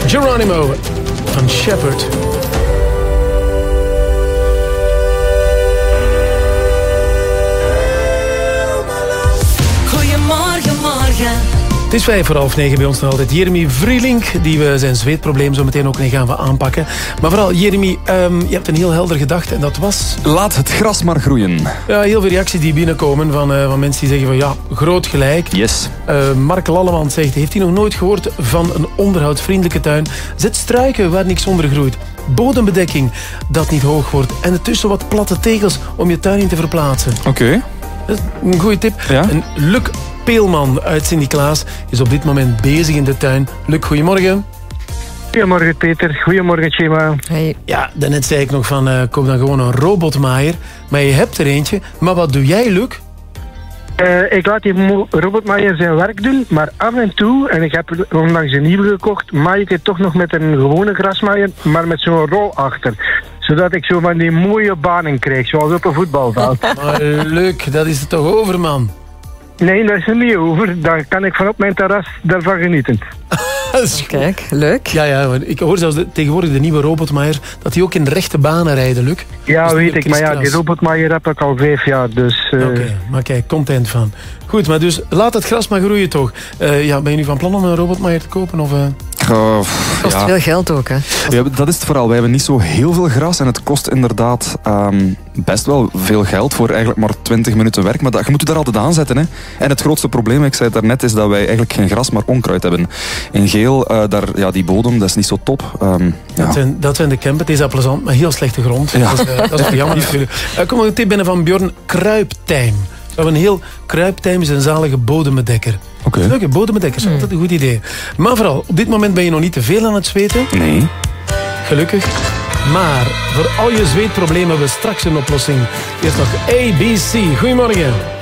Geronimo van Shepherd. Goedemorgen, morgen. Het is 9:05 bij ons nog altijd. Jeremy Vrielink, die we zijn zweetprobleem zo meteen ook niet gaan we aanpakken. Maar vooral, Jeremy, je hebt een heel helder gedachte en dat was... Laat het gras maar groeien. Ja, heel veel reacties die binnenkomen van mensen die zeggen van ja, groot gelijk. Yes. Mark Lallemans zegt, heeft hij nog nooit gehoord van een onderhoudsvriendelijke tuin? Zet struiken waar niks onder groeit. Bodembedekking dat niet hoog wordt. En ertussen wat platte tegels om je tuin in te verplaatsen. Oké. Dat is een goede tip. Ja? En Luc Peelman uit Sint-Niklaas is op dit moment bezig in de tuin. Luc, goedemorgen. Goedemorgen Peter, goedemorgen Chema. Hey. Ja, daarnet zei ik nog van, koop dan gewoon een robotmaaier. Maar je hebt er eentje. Maar wat doe jij, Luc? Ik laat die robotmaaier zijn werk doen, maar af en toe, en ik heb onlangs een nieuwe gekocht, maai ik het toch nog met een gewone grasmaaier, maar met zo'n rol achter. Zodat ik zo van die mooie banen krijg, zoals op een voetbalveld. Maar Luc, dat is er toch over, man? Nee, dat is er niet over. Dan kan ik van op mijn terras daarvan genieten. Dat is goed. Kijk, leuk. Ja, ik hoor zelfs tegenwoordig de nieuwe robotmaaier dat die ook in rechte banen rijden, Luc. Ja, Dus weet ik, maar ja, die robotmaaier heb ik al 5 jaar, dus... Oké, maar kijk, content van. Goed, maar dus laat het gras maar groeien toch. Ben je nu van plan om een robotmaaier te kopen? Of, Kost veel geld ook, hè? Ja, dat is het vooral. Wij hebben niet zo heel veel gras en het kost inderdaad best wel veel geld voor eigenlijk maar 20 minuten werk. Maar je moet je daar altijd aan zetten. Hè. En het grootste probleem, ik zei het daarnet, is dat wij eigenlijk geen gras, maar onkruid hebben. In geel, die bodem, dat is niet zo top. Dat zijn de campen. Het is al plezant, maar heel slechte grond. Ja. Dat is wel jammer natuurlijk. Kom nog een tip binnen van Bjorn. Kruiptijm. Een heel kruiptijm is een zalige bodembedekker. Oké. Leuke bodembedekkers, altijd een goed idee. Maar vooral, op dit moment ben je nog niet te veel aan het zweten. Nee. Gelukkig. Maar voor al je zweetproblemen hebben we straks een oplossing. Eerst nog ABC. Goedemorgen.